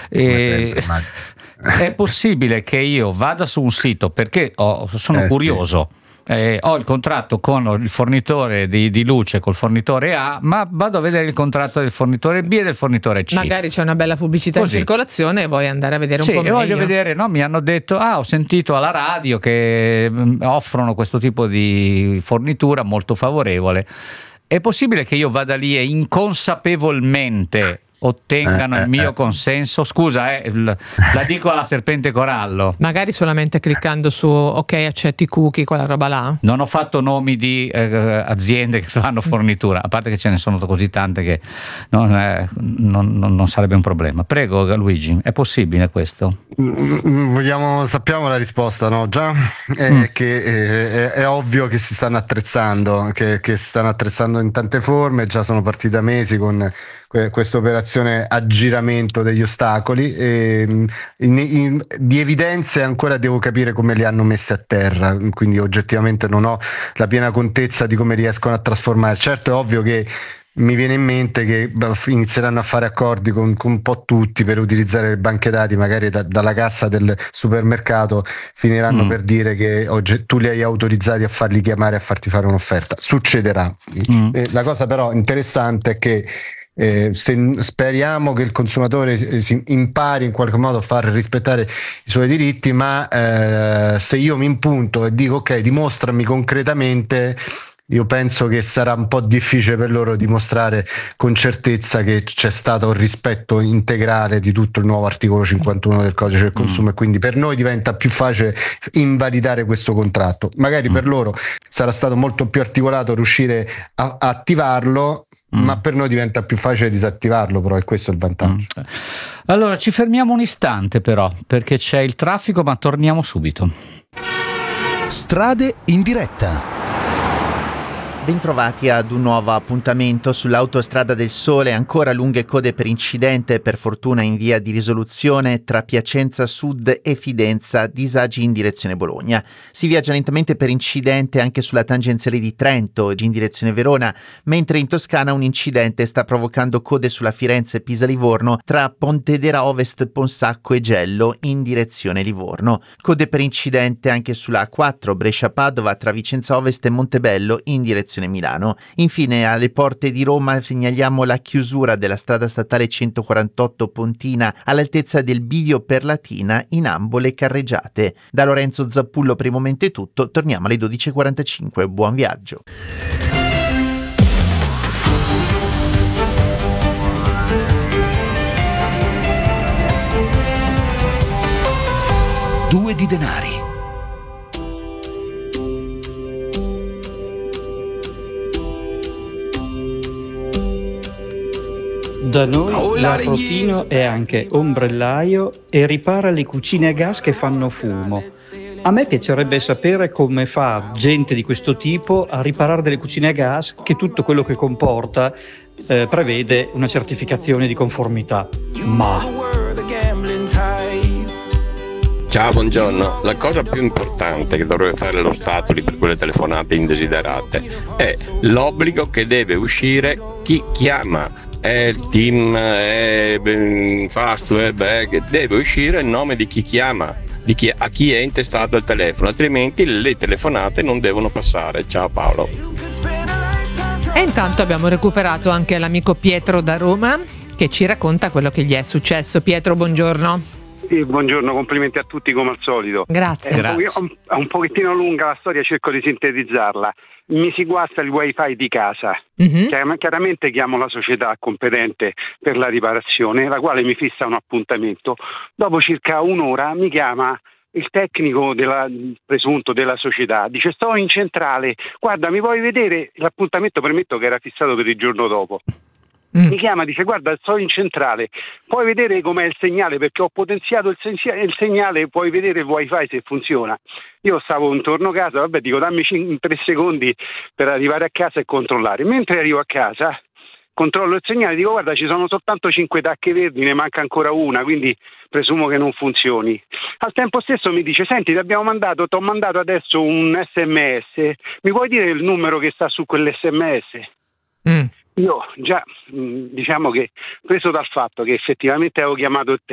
come sempre, È possibile che io vada su un sito perché sono curioso. Sì. Ho il contratto con il fornitore di luce, col fornitore A, ma vado a vedere il contratto del fornitore B e del fornitore C. Magari c'è una bella pubblicità in circolazione e vuoi andare a vedere un po' meglio. Voglio vedere, no? Mi hanno detto, ho sentito alla radio che offrono questo tipo di fornitura molto favorevole. È possibile che io vada lì e inconsapevolmente ottengano il mio consenso? Scusa, la dico alla serpente corallo. Magari solamente cliccando su ok, accetti cookie, quella roba là. Non ho fatto nomi di aziende che fanno fornitura, a parte che ce ne sono così tante che non sarebbe un problema. Prego Luigi, è possibile questo? Sappiamo la risposta, no? Già che è ovvio che si stanno attrezzando, che si stanno attrezzando in tante forme, già sono partiti da mesi con questa operazione aggiramento degli ostacoli e di evidenze ancora devo capire come li hanno messe a terra, quindi oggettivamente non ho la piena contezza di come riescono a trasformare. Certo è ovvio che mi viene in mente che inizieranno a fare accordi con un po' tutti per utilizzare le banche dati, magari dalla cassa del supermercato finiranno per dire che tu li hai autorizzati a farli chiamare, a farti fare un'offerta. Succederà. La cosa però interessante è che speriamo che il consumatore si impari in qualche modo a far rispettare i suoi diritti, ma se io mi impunto e dico ok, dimostrami concretamente, io penso che sarà un po' difficile per loro dimostrare con certezza che c'è stato un rispetto integrale di tutto il nuovo articolo 51 del codice del consumo, e quindi per noi diventa più facile invalidare questo contratto. Magari per loro sarà stato molto più articolato riuscire a attivarlo, ma per noi diventa più facile disattivarlo, però è questo il vantaggio. Allora ci fermiamo un istante però, perché c'è il traffico, ma torniamo subito. Strade in diretta. Bentrovati ad un nuovo appuntamento sull'autostrada del Sole, ancora lunghe code per incidente, per fortuna in via di risoluzione tra Piacenza Sud e Fidenza, disagi in direzione Bologna. Si viaggia lentamente per incidente anche sulla tangenziale di Trento in direzione Verona, mentre in Toscana un incidente sta provocando code sulla Firenze-Pisa-Livorno tra Pontedera Ovest, Ponsacco e Gello in direzione Livorno. Code per incidente anche sulla A4 Brescia-Padova tra Vicenza Ovest e Montebello in direzione Milano. Infine alle porte di Roma segnaliamo la chiusura della strada statale 148 Pontina all'altezza del bivio per Latina in ambo le carreggiate. Da Lorenzo Zappullo per il momento è tutto, torniamo alle 12.45. Buon viaggio. Due di denari. Da noi l'arrotino è anche ombrellaio e ripara le cucine a gas che fanno fumo. A me piacerebbe sapere come fa gente di questo tipo a riparare delle cucine a gas, che tutto quello che comporta prevede una certificazione di conformità. Ciao, buongiorno. La cosa più importante che dovrebbe fare lo Stato per quelle telefonate indesiderate è l'obbligo che deve uscire chi chiama. Team, Fastweb, deve uscire il nome di chi chiama, a chi è intestato il telefono, altrimenti le telefonate non devono passare. Ciao Paolo. E intanto abbiamo recuperato anche l'amico Pietro da Roma, che ci racconta quello che gli è successo. Pietro, buongiorno. Sì, buongiorno, complimenti a tutti come al solito. Grazie. È un pochettino lunga la storia, cerco di sintetizzarla. Mi si guasta il wifi di casa. Chiaramente chiamo la società competente per la riparazione, la quale mi fissa un appuntamento. Dopo circa un'ora mi chiama il tecnico presunto della società, dice: sto in centrale, guarda, mi vuoi vedere l'appuntamento? Premetto che era fissato per il giorno dopo. Mi chiama, dice: guarda, sto in centrale, puoi vedere com'è il segnale, perché ho potenziato il segnale, puoi vedere il wifi se funziona. Io stavo intorno a casa, dico dammi 3 secondi per arrivare a casa e controllare. Mentre arrivo a casa controllo il segnale, dico: guarda, ci sono soltanto 5 tacche verdi, ne manca ancora una, quindi presumo che non funzioni. Al tempo stesso mi dice: senti, ti ho mandato adesso un SMS, mi puoi dire il numero che sta su quell'SMS? Io già, diciamo che preso dal fatto che effettivamente avevo chiamato il